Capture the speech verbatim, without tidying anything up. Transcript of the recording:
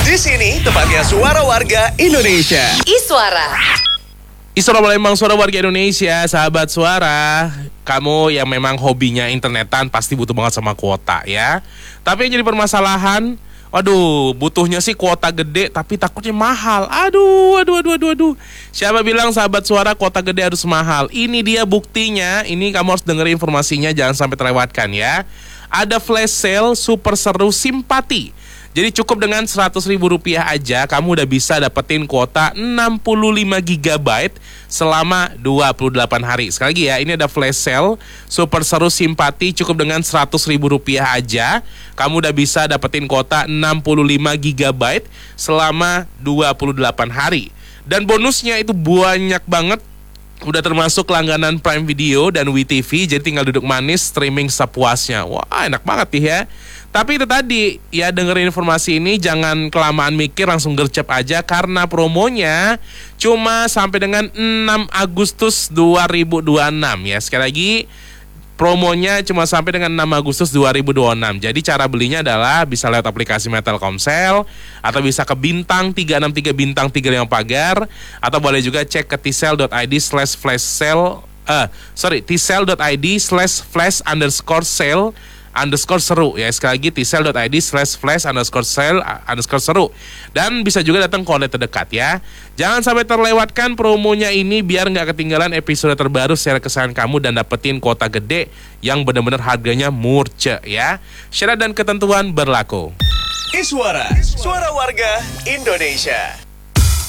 Di sini tempatnya suara warga Indonesia. Iswara. Iswara Palembang, suara warga Indonesia. Sahabat suara, kamu yang memang hobinya internetan pasti butuh banget sama kuota ya. Tapi yang jadi permasalahan, waduh, butuhnya sih kuota gede tapi takutnya mahal. Aduh, aduh, aduh, aduh, aduh. Siapa bilang sahabat suara kuota gede harus mahal? Ini dia buktinya. Ini kamu harus dengerin informasinya, jangan sampai terlewatkan ya. Ada flash sale super seru simpati. Jadi cukup dengan seratus ribu rupiah aja kamu udah bisa dapetin kuota enam puluh lima gigabyte selama dua puluh delapan hari. Sekali lagi ya, ini ada flash sale super seru simpati cukup dengan seratus ribu rupiah aja kamu udah bisa dapetin kuota enam puluh lima gigabyte selama dua puluh delapan hari. Dan bonusnya itu banyak banget. Udah termasuk langganan Prime Video dan W T V, jadi tinggal duduk manis streaming sepuasnya. Wah, enak banget nih ya. Tapi itu tadi, ya dengerin informasi ini jangan kelamaan mikir, langsung gercep aja karena promonya cuma sampai dengan enam Agustus dua ribu dua puluh enam ya. Sekali lagi, promonya cuma sampai dengan enam Agustus dua ribu dua puluh enam. Jadi cara belinya adalah bisa lewat aplikasi Telkomsel atau bisa ke bintang tiga enam tiga bintang tiga lima pagar, atau boleh juga cek ke tsel.id slash flash sale eh sorry tsel.id slash flash underscore sale underscore seru ya. Sekali lagi tsel.id slash flash underscore sale underscore seru. Dan bisa juga datang ke outlet terdekat ya. Jangan sampai terlewatkan promonya ini biar nggak ketinggalan episode terbaru serial kesayangan kamu dan dapetin kuota gede yang benar-benar harganya murce ya. Syarat dan ketentuan berlaku. Iswara, suara warga Indonesia.